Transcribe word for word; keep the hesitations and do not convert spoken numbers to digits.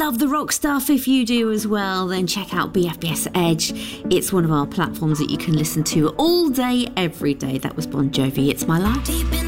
love the rock stuff. If you do as well, then check out B F B S Edge. It's one of our platforms that you can listen to all day, every day. That was Bon Jovi, It's My Life.